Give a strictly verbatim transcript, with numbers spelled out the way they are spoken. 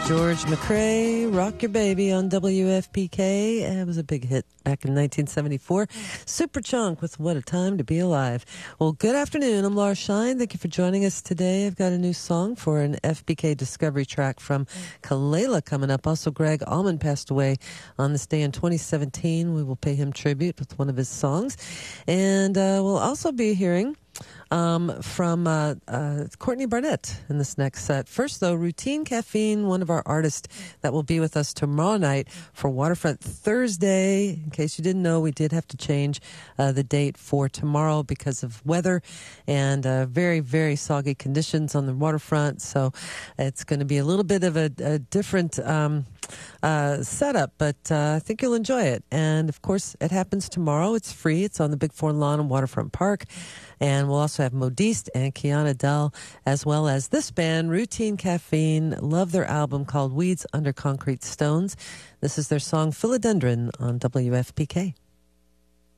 George McCrae, Rock Your Baby on W F P K. It was a big hit back in nineteen seventy-four. Superchunk with What a Time to Be Alive. Well, good afternoon. I'm Laura Shine. Thank you for joining us today. I've got a new song for an F B K Discovery track from Kalela coming up. Also, Greg Allman passed away on this day in twenty seventeen. We will pay him tribute with one of his songs. And uh, we'll also be hearing Um, from uh, uh, Courtney Barnett in this next set. First, though, Routine Caffeine, one of our artists that will be with us tomorrow night for Waterfront Thursday. In case you didn't know, we did have to change uh, the date for tomorrow because of weather and uh, very, very soggy conditions on the waterfront. So it's going to be a little bit of a, a different um, uh, setup, but uh, I think you'll enjoy it. And, of course, it happens tomorrow. It's free. It's on the Big Four Lawn in Waterfront Park. And we'll also have Modiste and Kiana Dell, as well as this band, Routine Caffeine. Love their album called Weeds Under Concrete Stones. This is their song Philodendron on W F P K.